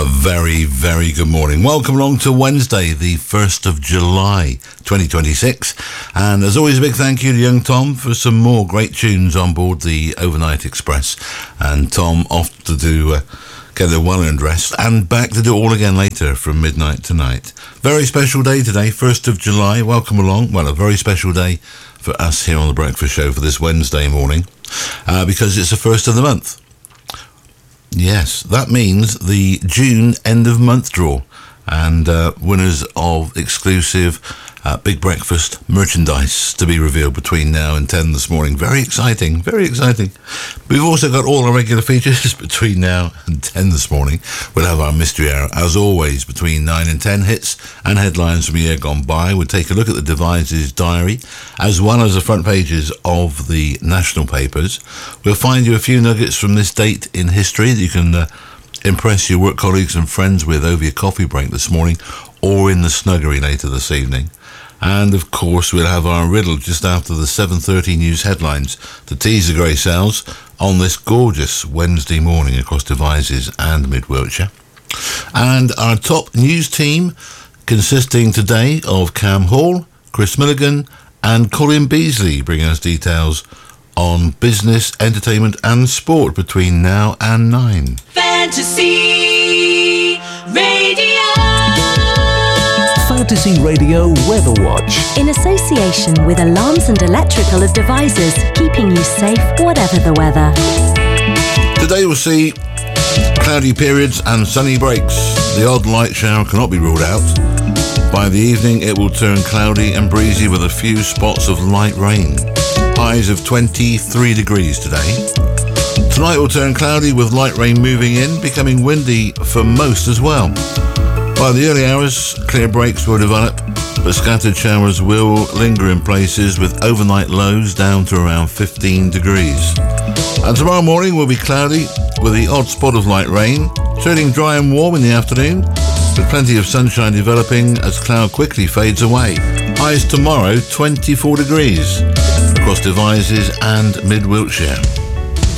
very, very good morning. Welcome along to Wednesday, the 1st of July, 2026. And as always, a big thank you to young Tom for some more great tunes on board the Overnight Express. And Tom off to do get a well-earned rest and back to do it all again later from midnight tonight. Very special day today, 1st of July. Welcome along. Well, a very special day for us here on The Breakfast Show for this Wednesday morning because it's the first of the month. Yes, that means the June end of month draw and winners of exclusive Big Breakfast merchandise to be revealed between now and 10 this morning. Very exciting, very exciting. We've also got all our regular features between now and 10 this morning. We'll have our mystery hour, as always, between 9 and 10, hits and headlines from the year gone by. We'll take a look at the Devices diary, as well as the front pages of the national papers. We'll find you a few nuggets from this date in history that you can impress your work colleagues and friends with over your coffee break this morning or in the snuggery later this evening. And of course we'll have our riddle just after the 7:30 news headlines to tease the grey cells on this gorgeous Wednesday morning across Devizes and Mid-Wiltshire. And our top news team consisting today of Cam Hall, Chris Milligan and Colin Beasley bringing us details on business, entertainment and sport between now and 9. Fantasy Radio. Fantasy Radio Weather Watch. In association with Alarms and Electrical of Devices, keeping you safe whatever the weather. Today we'll see cloudy periods and sunny breaks. The odd light shower cannot be ruled out. By the evening it will turn cloudy and breezy with a few spots of light rain. Highs of 23 degrees today. Tonight will turn cloudy with light rain moving in, becoming windy for most as well. By the early hours, clear breaks will develop, but scattered showers will linger in places with overnight lows down to around 15 degrees. And tomorrow morning will be cloudy with the odd spot of light rain, turning dry and warm in the afternoon, with plenty of sunshine developing as cloud quickly fades away. Highs tomorrow 24 degrees across Devizes and Mid-Wiltshire.